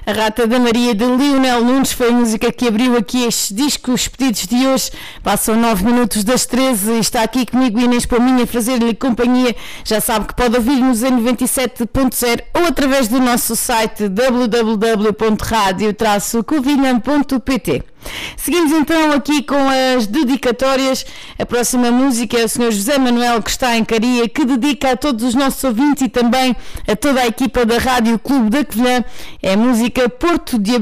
A Rata da Maria de Lionel Nunes foi a música que abriu aqui estes discos pedidos de hoje. Passam 9 minutos das 13 e está aqui comigo Inês Palminha a fazer-lhe companhia. Já sabe que pode ouvir-nos em 97.0 ou através do nosso site www.radio-covilhã.pt. Seguimos então aqui com as dedicatórias. A próxima música é o Sr. José Manuel, que está em Caria, que dedica a todos os nossos ouvintes e também a toda a equipa da Rádio Clube da Covilhã. É a música Porto de